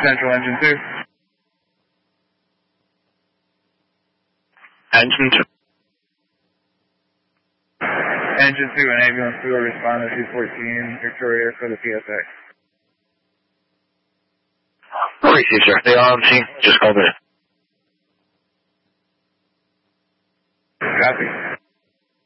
Central Engine 2. Engine 2. Engine 2 and ambulance 2 are responding to 214 Victoria for the PSA. Receive, sir. They are on scene. Just called in. Copy.